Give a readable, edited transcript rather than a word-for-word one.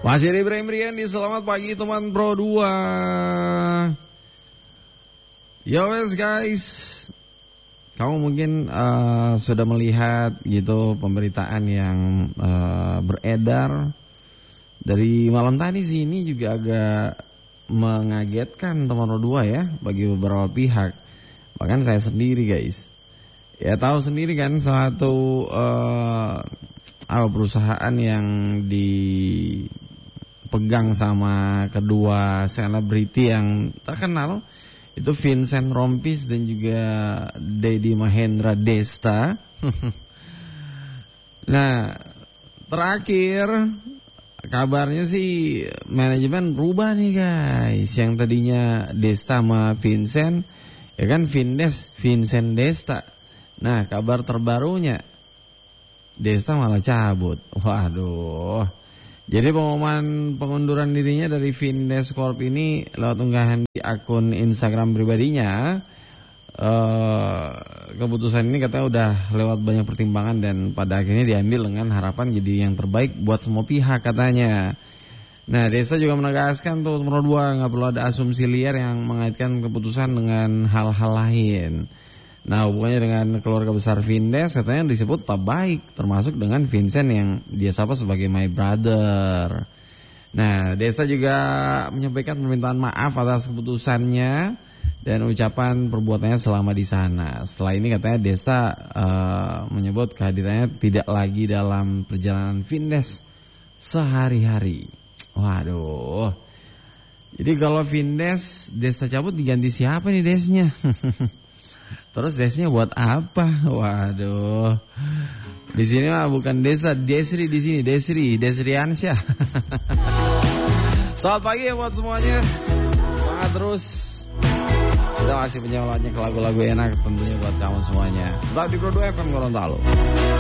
Masih di Ibrahim Riendi, selamat pagi teman Pro 2. Yo wes guys, kamu mungkin sudah melihat gitu pemberitaan yang beredar dari malam tadi sih. Ini juga agak mengagetkan teman Pro 2 ya bagi beberapa pihak. Bahkan saya sendiri guys. Ya tahu sendiri kan satu perusahaan yang dipegang sama kedua selebriti yang terkenal itu Vincent Rompis dan juga Dedi Mahendra Desta. Nah, terakhir kabarnya sih manajemen berubah nih guys. Yang tadinya Desta sama Vincent, ya kan Vincent Desta. Nah, kabar terbarunya Desta malah cabut. Waduh. Jadi pengumuman pengunduran dirinya dari Vindes Corp ini lewat unggahan di akun Instagram pribadinya. Keputusan ini katanya udah lewat banyak pertimbangan dan pada akhirnya diambil dengan harapan jadi yang terbaik buat semua pihak katanya. Nah, Desta juga menegaskan tuh nomor 2 nggak perlu ada asumsi liar yang mengaitkan keputusan dengan hal-hal lain. Nah, hubungannya dengan keluarga besar Vindes katanya disebut tak baik, termasuk dengan Vincent yang dia sapa sebagai my brother. Nah, Desta juga menyampaikan permintaan maaf atas keputusannya dan ucapan perbuatannya selama di sana. Setelah ini katanya Desta menyebut kehadirannya tidak lagi dalam perjalanan Vindes sehari-hari. Waduh. Jadi kalau Vindes, Desta cabut diganti siapa nih Desnya? Terus Desnya buat apa? Waduh. Di sini mah bukan Desta, Desri di sini, Desri Ansyah. Selamat pagi ya buat semuanya. Semangat terus. Kita masih punya banyak lagu-lagu enak tentunya buat kamu semuanya. Tetap di Pro 2 FM Gorontalo.